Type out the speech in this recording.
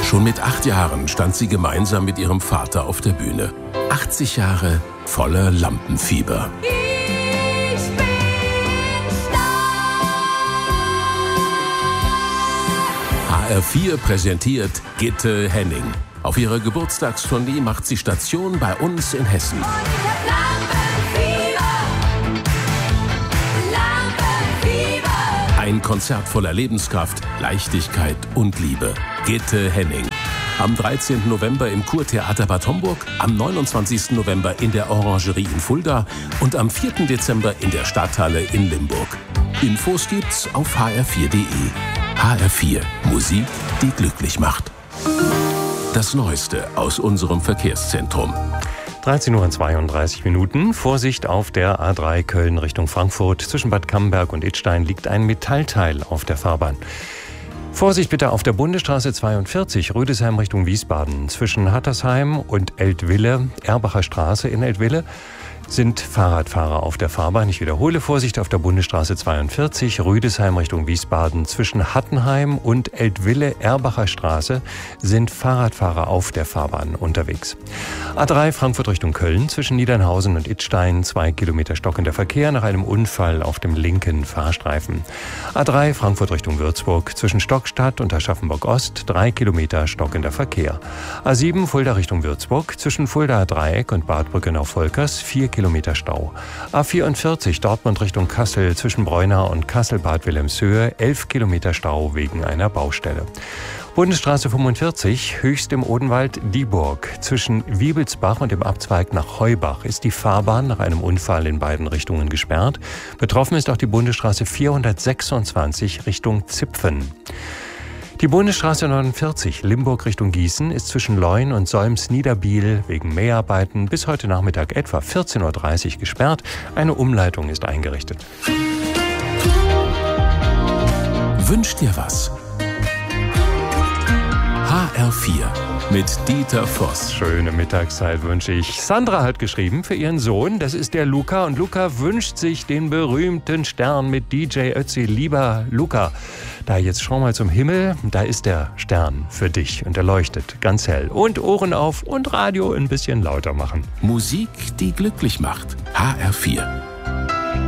Schon mit 8 Jahren stand sie gemeinsam mit ihrem Vater auf der Bühne. 80 Jahre voller Lampenfieber. Ich bin HR4 präsentiert Gitte Henning. Auf ihrer Geburtstagstournee macht sie Station bei uns in Hessen. Ein Konzert voller Lebenskraft, Leichtigkeit und Liebe. Gitte Henning. Am 13. November im Kurtheater Bad Homburg, am 29. November in der Orangerie in Fulda und am 4. Dezember in der Stadthalle in Limburg. Infos gibt's auf hr4.de. HR4, Musik, die glücklich macht. Das Neueste aus unserem Verkehrszentrum. 13:32 Uhr. Vorsicht auf der A3 Köln Richtung Frankfurt. Zwischen Bad Camberg und Idstein liegt ein Metallteil auf der Fahrbahn. Vorsicht bitte auf der Bundesstraße 42, Rüdesheim Richtung Wiesbaden. Zwischen Hattersheim und Eltville, Erbacher Straße in Eltville, sind Fahrradfahrer auf der Fahrbahn. Ich wiederhole, Vorsicht auf der Bundesstraße 42, Rüdesheim Richtung Wiesbaden. Zwischen Hattenheim und Eltville, Erbacher Straße sind Fahrradfahrer auf der Fahrbahn unterwegs. A3 Frankfurt Richtung Köln, zwischen Niedernhausen und Idstein, 2 Kilometer stockender Verkehr nach einem Unfall auf dem linken Fahrstreifen. A3 Frankfurt Richtung Würzburg, zwischen Stockstadt und Aschaffenburg Ost, 3 Kilometer stockender Verkehr. A7 Fulda Richtung Würzburg, zwischen Fuldaer Dreieck und Bad Brückenau-Volkers, 4 Kilometer Stau. A44 Dortmund Richtung Kassel, zwischen Breunau und Kassel-Bad Wilhelmshöhe, 11 Kilometer Stau wegen einer Baustelle. Bundesstraße 45, Höchst im Odenwald, Dieburg. Zwischen Wiebelsbach und dem Abzweig nach Heubach ist die Fahrbahn nach einem Unfall in beiden Richtungen gesperrt. Betroffen ist auch die Bundesstraße 426 Richtung Zipfen. Die Bundesstraße 49, Limburg Richtung Gießen, ist zwischen Leun und Solms-Niederbiel wegen Mäharbeiten bis heute Nachmittag etwa 14:30 Uhr gesperrt. Eine Umleitung ist eingerichtet. Wünsch dir was? HR4 mit Dieter Voss. Schöne Mittagszeit wünsche ich. Sandra hat geschrieben für ihren Sohn, das ist der Luca. Und Luca wünscht sich den berühmten Stern mit DJ Ötzi. Lieber Luca, da jetzt schau mal zum Himmel, da ist der Stern für dich und er leuchtet ganz hell. Und Ohren auf und Radio ein bisschen lauter machen. Musik, die glücklich macht. HR4.